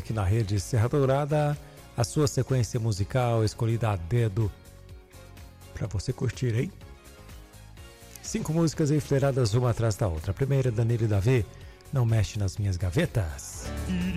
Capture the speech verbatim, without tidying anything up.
aqui na Rede Serra Dourada, a sua sequência musical escolhida a dedo para você curtir, hein? Cinco músicas enfileiradas uma atrás da outra. A primeira, Danilo e Davi, Não Mexe nas Minhas Gavetas.